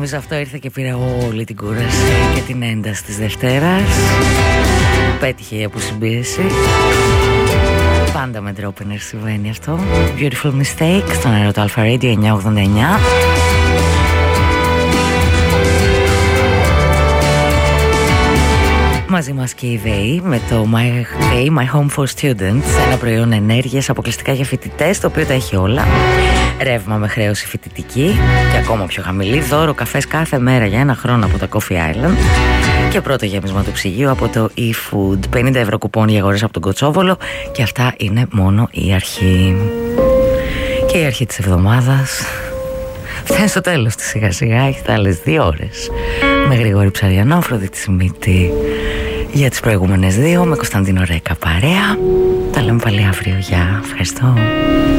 Νομίζω αυτό ήρθε και πήρε όλη την κούραση και την ένταση της Δευτέρας. Πέτυχε η αποσυμπίεση. Πάντα με ντρόπινερ συμβαίνει αυτό. Beautiful Mistake στον αέρα του Alpha Radio 989. Μαζί μας και η ΔΕΗ με το My Home for Students, ένα προϊόν ενέργειας αποκλειστικά για φοιτητές, το οποίο τα έχει όλα. Ρεύμα με χρέωση φοιτητική και ακόμα πιο χαμηλή. Δώρο καφές κάθε μέρα για 1 χρόνο από τα Coffee Island. Και πρώτο γέμισμα του ψυγείου από το eFood. 50 ευρώ κουπόν για αγορές από τον Κοτσόβολο. Και αυτά είναι μόνο η αρχή. Και η αρχή της εβδομάδας φτάνει στο τέλος της σιγά σιγά. Έχετε άλλες 2 ώρες με Γρηγόρη Ψαριανό, Αφροδίτη Σιμίτη για τις προηγούμενες 2, με Κωνσταντίνο Ρέκα παρέα. Τα λέμε πάλι αύριο. Γεια, ευχαριστώ.